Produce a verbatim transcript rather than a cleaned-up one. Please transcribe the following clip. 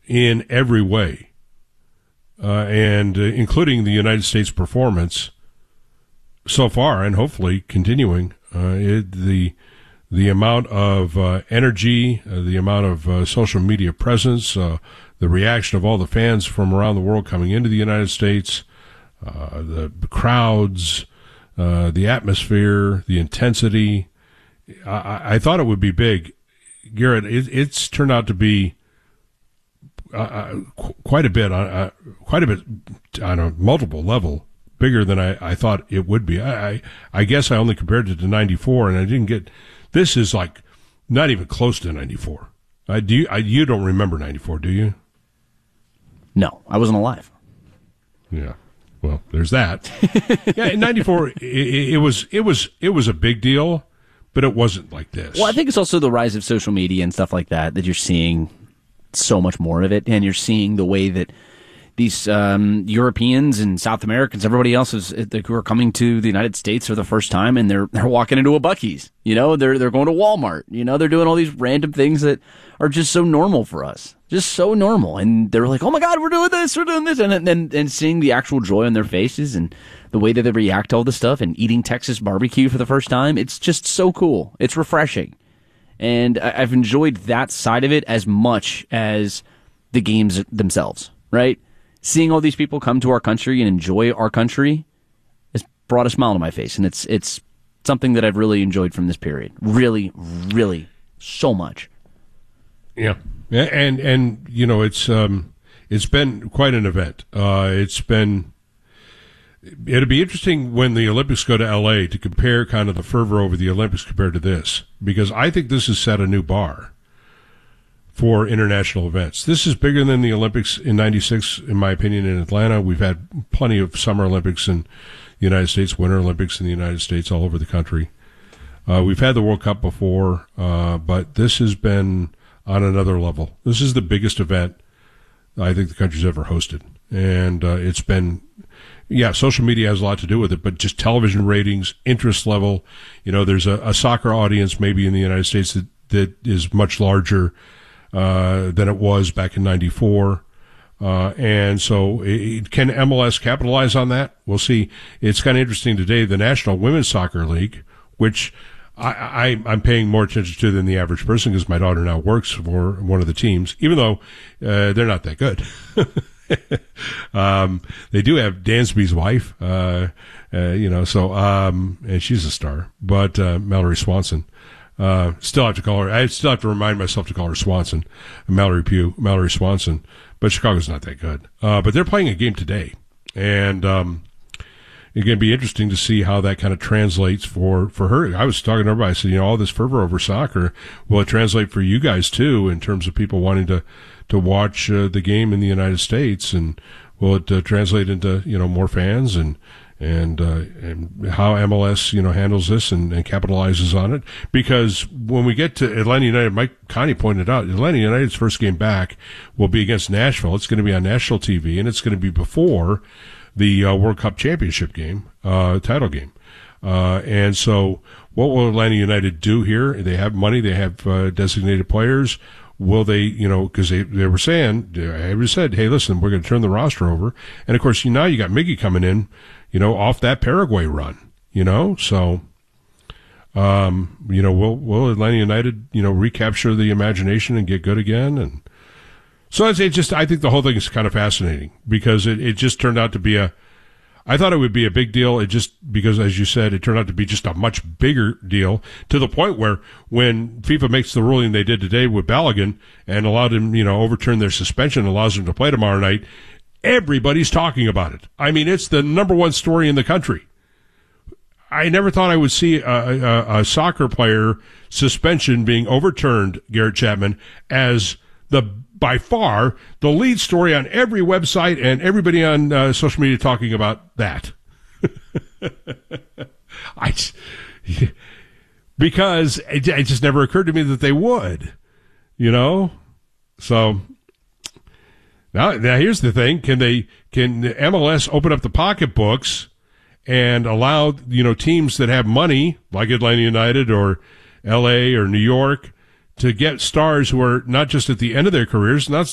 in every way, uh, and uh, including the United States performance so far, and hopefully continuing. Uh, it, the the amount of uh, energy, uh, the amount of uh, social media presence, uh, the reaction of all the fans from around the world coming into the United States, uh, the crowds, uh, the atmosphere, the intensity. I, I thought it would be big. Garrett, it, it's turned out to be uh, qu- quite a bit, uh, quite a bit on a multiple level, bigger than I, I thought it would be. I, I, I guess I only compared it to ninety-four, and I didn't get. This is like not even close to ninety-four. I do. You, I, you don't remember ninety-four, do you? No, I wasn't alive. Yeah. Well, there's that. Yeah, in ninety-four, it, it was it was it was a big deal, but it wasn't like this. Well, I think it's also the rise of social media and stuff like that that you're seeing so much more of it, and you're seeing the way that these um, Europeans and South Americans, everybody else is who are coming to the United States for the first time, and they're they're walking into a Buc-ee's. You know, they're they're going to Walmart. You know, they're doing all these random things that are just so normal for us, just so normal. And they're like, "Oh my God, we're doing this, we're doing this," and and and seeing the actual joy on their faces and the way that they react to all this stuff, and eating Texas barbecue for the first time. It's just so cool. It's refreshing, and I've enjoyed that side of it as much as the games themselves. Right. Seeing all these people come to our country and enjoy our country has brought a smile to my face, and it's it's something that I've really enjoyed from this period. Really, really, so much. Yeah, and and you know it's um it's been quite an event. Uh, it's been it'll be interesting when the Olympics go to L A to compare kind of the fervor over the Olympics compared to this, because I think this has set a new bar for international events. This is bigger than the Olympics in ninety-six, in my opinion, in Atlanta. We've had plenty of Summer Olympics in the United States, Winter Olympics in the United States, all over the country. Uh, we've had the World Cup before, uh, but this has been on another level. This is the biggest event I think the country's ever hosted. And uh, it's been, yeah, social media has a lot to do with it, but just television ratings, interest level. You know, there's a, a soccer audience maybe in the United States that, that is much larger Uh, than it was back in ninety-four. Uh, and so it, can M L S capitalize on that? We'll see. It's kind of interesting today, the National Women's Soccer League, which I, I, I'm paying more attention to than the average person because my daughter now works for one of the teams, even though uh, they're not that good. um, they do have Dansby's wife, uh, uh, you know, so, um, and she's a star, but uh, Mallory Swanson. Uh, still have to call her, I still have to remind myself to call her Swanson, Mallory Pugh, Mallory Swanson, but Chicago's not that good. Uh, but they're playing a game today, and, um, it's going to be interesting to see how that kind of translates for, for her. I was talking to everybody, I said, you know, all this fervor over soccer, will it translate for you guys too, in terms of people wanting to, to watch, uh, the game in the United States, and will it uh, translate into, you know, more fans and, and uh, and how M L S, you know, handles this and, and capitalizes on it. Because when we get to Atlanta United, Mike Connie pointed out, Atlanta United's first game back will be against Nashville. It's going to be on national T V, and it's going to be before the uh, World Cup championship game, uh, title game. Uh, and so what will Atlanta United do here? They have money. They have uh, designated players. Will they, you know, because they, they were saying, I was said, hey, listen, we're going to turn the roster over. And, of course, you now you got Miggy coming in, you know, off that Paraguay run, you know. So, um, you know, will will Atlanta United, you know, recapture the imagination and get good again? And so I'd say just I think the whole thing is kind of fascinating because it, it just turned out to be a, I thought it would be a big deal. It just, because as you said, it turned out to be just a much bigger deal to the point where when FIFA makes the ruling they did today with Balogun and allowed him, you know, overturn their suspension, allows him to play tomorrow night, everybody's talking about it. I mean, it's the number one story in the country. I never thought I would see a, a, a soccer player suspension being overturned, Garrett Chapman, as the by far the lead story on every website and everybody on uh, social media talking about that. I, because it, it just never occurred to me that they would, you know? So now, now here's the thing. Can they, can M L S open up the pocketbooks and allow, you know, teams that have money like Atlanta United or L A or New York to get stars who are not just at the end of their careers, not